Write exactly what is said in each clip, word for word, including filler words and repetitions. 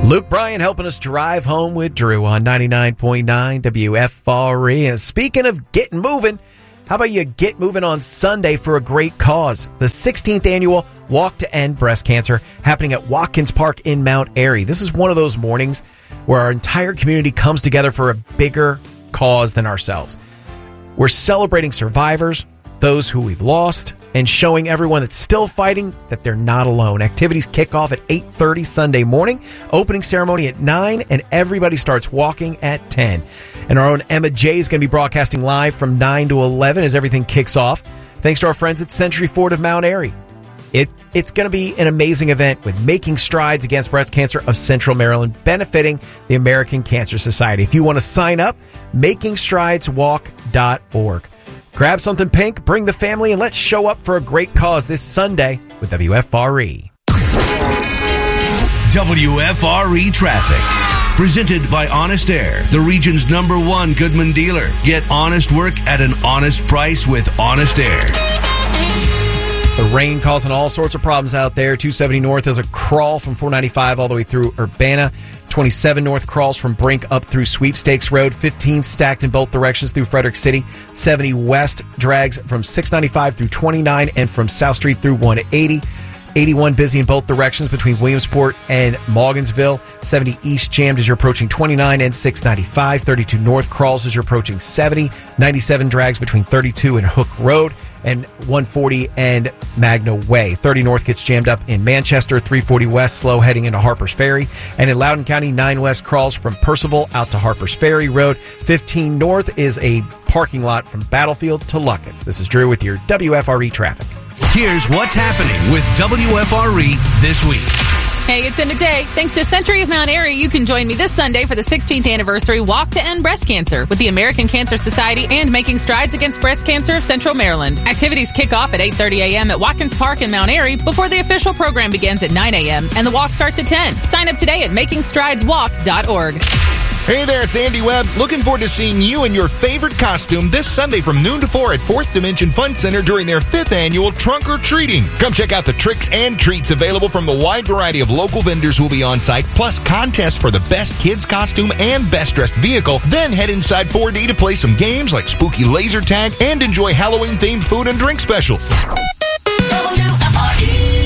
Luke Bryan helping us drive home with Drew on ninety-nine point nine W F R E. And speaking of getting moving, how about you get moving on Sunday for a great cause? The sixteenth annual Walk to End Breast Cancer happening at Watkins Park in Mount Airy. This is one of those mornings where our entire community comes together for a bigger cause than ourselves. We're celebrating survivors, those who we've lost, and showing everyone that's still fighting that they're not alone. Activities kick off at eight thirty Sunday morning, opening ceremony at nine, and everybody starts walking at ten. And our own Emma J is going to be broadcasting live from nine to eleven as everything kicks off, thanks to our friends at Century Ford of Mount Airy. It, it's going to be an amazing event with Making Strides Against Breast Cancer of Central Maryland, benefiting the American Cancer Society. If you want to sign up, making strides walk dot org. Grab something pink, bring the family, and let's show up for a great cause this Sunday with W F R E. W F R E Traffic. Presented by Honest Air, the region's number one Goodman dealer. Get honest work at an honest price with Honest Air. The rain causing all sorts of problems out there. two seventy North is a crawl from four ninety-five all the way through Urbana. twenty-seven North crawls from Brink up through Sweepstakes Road. fifteen stacked in both directions through Frederick City. seventy West drags from six ninety-five through twenty-nine and from South Street through one eighty. eighty-one busy in both directions between Williamsport and Morgansville. seventy East jammed as you're approaching twenty-nine and six ninety-five. thirty-two North crawls as you're approaching seventy. ninety-seven drags between thirty-two and Hook Road. And one forty and Magna Way. thirty North gets jammed up in Manchester. three forty West slow heading into Harpers Ferry. And in Loudoun County, nine West crawls from Percival out to Harpers Ferry Road. fifteen North is a parking lot from Battlefield to Luckett's. This is Drew with your W F R E traffic. Here's what's happening with W F R E this week. Hey, it's Emma J. Thanks to Century of Mount Airy, you can join me this Sunday for the sixteenth anniversary Walk to End Breast Cancer with the American Cancer Society and Making Strides Against Breast Cancer of Central Maryland. Activities kick off at eight thirty a.m. at Watkins Park in Mount Airy before the official program begins at nine a.m. and the walk starts at ten. Sign up today at making strides walk dot org. Hey there, it's Andy Webb. Looking forward to seeing you in your favorite costume this Sunday from noon to four at Fourth Dimension Fun Center during their fifth annual Trunk or Treating. Come check out the tricks and treats available from the wide variety of local vendors who will be on site, plus contests for the best kids costume and best dressed vehicle. Then head inside four D to play some games like spooky laser tag and enjoy Halloween-themed food and drink specials. W F R E.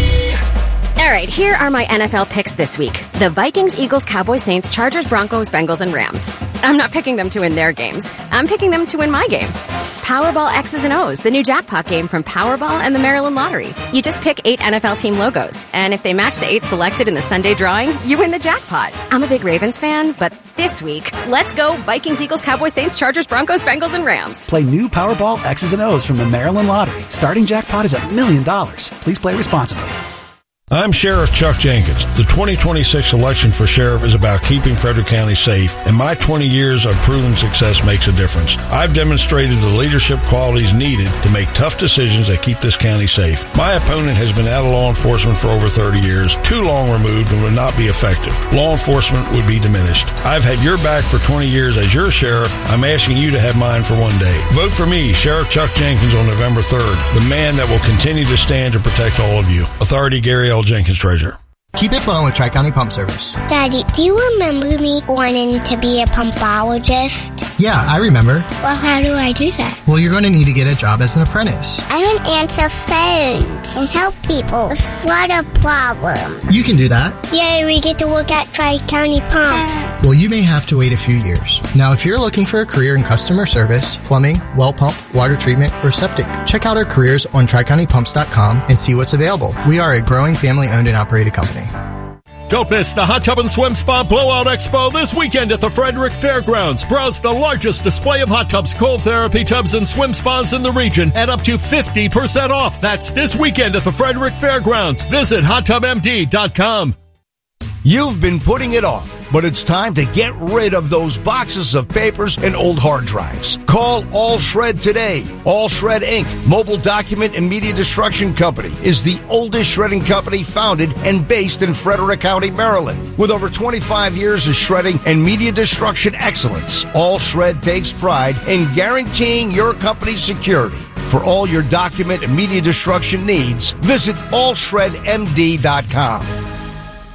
All right, here are my N F L picks this week. The Vikings, Eagles, Cowboys, Saints, Chargers, Broncos, Bengals, and Rams. I'm not picking them to win their games. I'm picking them to win my game. Powerball X's and O's, the new jackpot game from Powerball and the Maryland Lottery. You just pick eight N F L team logos, and if they match the eight selected in the Sunday drawing, you win the jackpot. I'm a big Ravens fan, but this week, let's go Vikings, Eagles, Cowboys, Saints, Chargers, Broncos, Bengals, and Rams. Play new Powerball X's and O's from the Maryland Lottery. Starting jackpot is a million dollars. Please play responsibly. I'm Sheriff Chuck Jenkins. The twenty twenty-six election for sheriff is about keeping Frederick County safe, and my twenty years of proven success makes a difference. I've demonstrated the leadership qualities needed to make tough decisions that keep this county safe. My opponent has been out of law enforcement for over thirty years, too long removed, and would not be effective. Law enforcement would be diminished. I've had your back for twenty years as your sheriff. I'm asking you to have mine for one day. Vote for me, Sheriff Chuck Jenkins, on November third, the man that will continue to stand to protect all of you. Authority Gary L. Jenkins, Treasurer. Keep it flowing with Tri-County Pump Service. Daddy, do you remember me wanting to be a pumpologist? Yeah, I remember. Well, how do I do that? Well, you're going to need to get a job as an apprentice. I want to answer phones and help people with water problems. You can do that. Yay, we get to work at Tri-County Pumps. Well, you may have to wait a few years. Now, if you're looking for a career in customer service, plumbing, well pump, water treatment, or septic, check out our careers on tri county pumps dot com and see what's available. We are a growing family-owned and operated company. Don't miss the Hot Tub and Swim Spa Blowout Expo this weekend at the Frederick Fairgrounds. Browse the largest display of hot tubs, cold therapy tubs, and swim spas in the region at up to fifty percent off. That's this weekend at the Frederick Fairgrounds. Visit hot tub m d dot com. You've been putting it off, but it's time to get rid of those boxes of papers and old hard drives. Call All Shred today. All Shred Incorporated, mobile document and media destruction company, is the oldest shredding company founded and based in Frederick County, Maryland. With over twenty-five years of shredding and media destruction excellence, All Shred takes pride in guaranteeing your company's security. For all your document and media destruction needs, visit all shred m d dot com.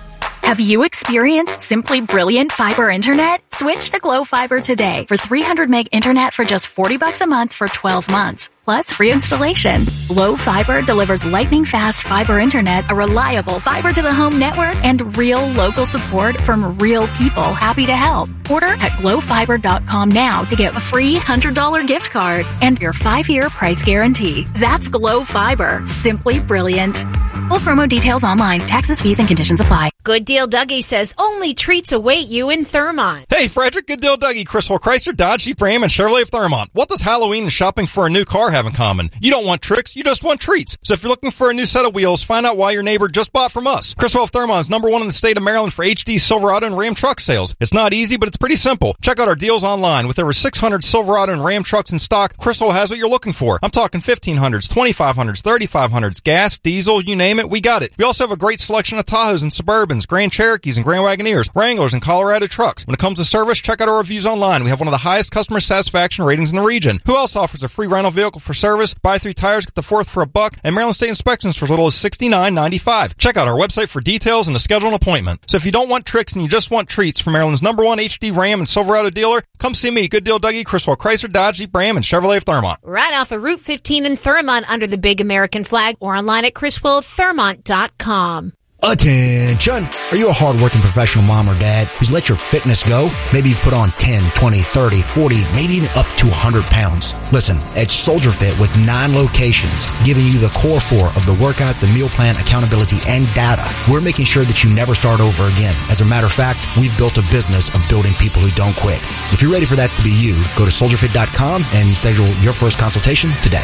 Have you experienced simply brilliant fiber internet? Switch to Glow Fiber today for three hundred meg internet for just forty bucks a month for twelve months. Plus free installation. Glow Fiber delivers lightning fast fiber internet, a reliable fiber to the home network, and real local support from real people happy to help. Order at glow fiber dot com now to get a free one hundred dollars gift card and your five-year price guarantee. That's Glow Fiber. Simply brilliant. Full promo details online. Taxes, fees, and conditions apply. Good Deal Dougie says only treats await you in Thurmont. Hey, Frederick, Good Deal Dougie, Criswell Chrysler, Dodge, Jeep Ram, and Chevrolet of Thurmont. What does Halloween and shopping for a new car have in common? You don't want tricks, you just want treats. So if you're looking for a new set of wheels, find out why your neighbor just bought from us. Criswell of Thurmont is number one in the state of Maryland for H D, Silverado, and Ram truck sales. It's not easy, but it's pretty simple. Check out our deals online. With over six hundred Silverado and Ram trucks in stock, Criswell has what you're looking for. I'm talking fifteen hundreds, twenty-five hundreds, thirty-five hundreds, gas, diesel, you name it, we got it. We also have a great selection of Tahoes and Suburbans, Grand Cherokees and Grand Wagoneers, Wranglers and Colorado trucks. When it comes to service, check out our reviews online. We have one of the highest customer satisfaction ratings in the region. Who else offers a free rental vehicle for service? Buy three tires, get the fourth for a buck, and Maryland State inspections for as little as sixty-nine ninety-five. Check out our website for details and to schedule an appointment. So if you don't want tricks and you just want treats from Maryland's number one H D Ram and Silverado dealer, come see me, Good Deal Dougie, Criswell Chrysler, Dodge, Jeep Ram, and Chevrolet of Thurmont. Right off of Route fifteen in Thurmont under the big American flag or online at criswell thurmont dot com. Attention! Are you a hard-working professional mom or dad who's let your fitness go? Maybe you've put on ten, twenty, thirty, forty, maybe even up to one hundred pounds. Listen, at Soldier Fit with nine locations, giving you the core four of the workout, the meal plan, accountability, and data, we're making sure that you never start over again. As a matter of fact, we've built a business of building people who don't quit. If you're ready for that to be you, go to soldier fit dot com and schedule your first consultation today.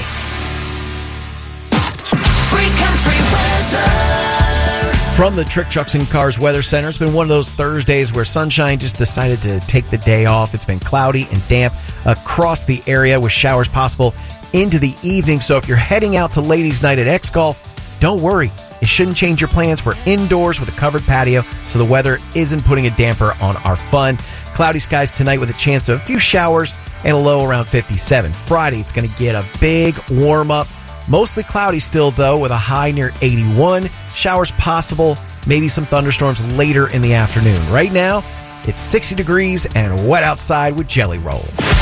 Free country weather. From the Trick Trucks and Cars Weather Center, it's been one of those Thursdays where sunshine just decided to take the day off. It's been cloudy and damp across the area with showers possible into the evening. So if you're heading out to Ladies' Night at X-Golf, don't worry. It shouldn't change your plans. We're indoors with a covered patio, so the weather isn't putting a damper on our fun. Cloudy skies tonight with a chance of a few showers and a low around fifty-seven. Friday, it's going to get a big warm-up. Mostly cloudy still, though, with a high near eighty-one. Showers possible, maybe some thunderstorms later in the afternoon. Right now, it's sixty degrees and wet outside with Jelly Roll.